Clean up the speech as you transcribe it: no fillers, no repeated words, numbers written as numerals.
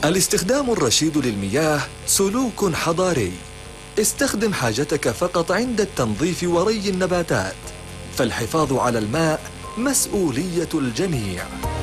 الاستخدام الرشيد للمياه سلوك حضاري. استخدم حاجتك فقط عند التنظيف وري النباتات، فالحفاظ على الماء مسؤولية الجميع.